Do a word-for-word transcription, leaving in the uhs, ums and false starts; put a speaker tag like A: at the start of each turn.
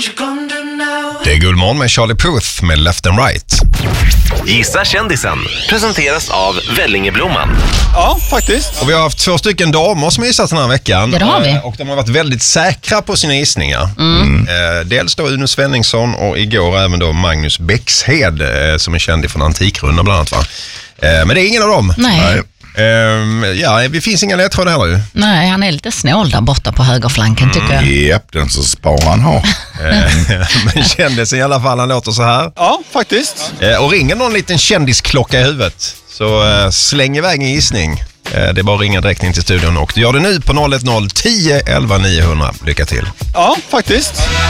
A: Det är Guldmorgon med Charlie Puth med Left and Right.
B: Gissa kändisen presenteras av Vellingeblomman.
C: Ja, faktiskt.
A: Och vi har haft två stycken damer som har gissat den här veckan.
D: Ja, det har vi.
A: Och de har varit väldigt säkra på sina gissningar. Mm. Eh, dels då Uno Svenningsson och igår även då Magnus Bäxhed eh, som är känd från Antikrundan bland annat, va? Eh, men det är ingen av dem.
D: Nej.
A: Um, ja, det finns inga ledtrådar heller ju.
D: Nej, han är lite snål där borta på högerflanken tycker jag.
E: Japp, den så spar han har.
A: Men kändisen i alla fall, han låter så här.
C: Ja, faktiskt.
A: Och ringer någon liten kändisklocka i huvudet, så uh, släng iväg en gissning. uh, Det är bara att ringa direkt in till studion och du gör det nu på noll ett noll tio elva niohundra. Lycka till.
C: Ja, faktiskt.